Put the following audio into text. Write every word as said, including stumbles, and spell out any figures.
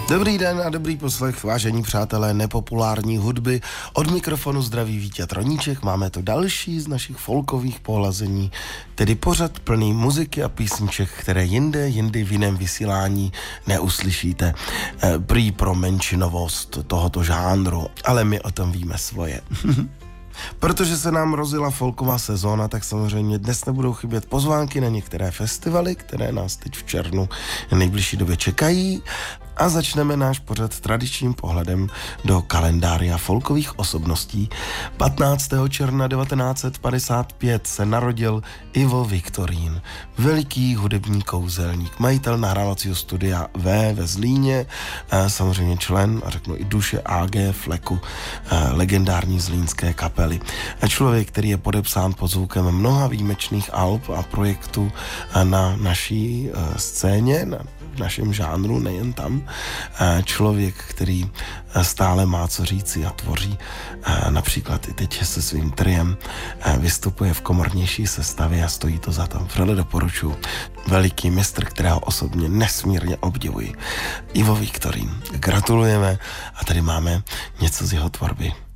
Dobrý den a dobrý poslech, vážení přátelé nepopulární hudby. Od mikrofonu zdraví Vítěz Roníček, máme to další z našich folkových pohlazení, tedy pořad plný muziky a písniček, které jinde, jindy v jiném vysílání neuslyšíte. E, prý pro menšinovost tohoto žánru, ale my o tom víme svoje. Protože se nám rozjela folková sezóna, tak samozřejmě dnes nebudou chybět pozvánky na některé festivaly, které nás teď v červnu v nejbližší době čekají. A začneme náš pořad tradičním pohledem do kalendária folkových osobností. patnáctého června devatenáct set padesát pět se narodil Ivo Viktorín, veliký hudební kouzelník, majitel nahrávacího studia V ve Zlíně, samozřejmě člen, a řeknu i duše A G Fleku, legendární zlínské kapely. Člověk, který je podepsán pod zvukem mnoha výjimečných alb a projektů na naší scéně, na v našem žánru, nejen tam. Člověk, který stále má co říci a tvoří. Například i teď se svým triem vystupuje v komornější sestavě a stojí to za to. Vřele doporučuji. Veliký mistr, kterého osobně nesmírně obdivuji. Ivo Viktorín. Gratulujeme a tady máme něco z jeho tvorby.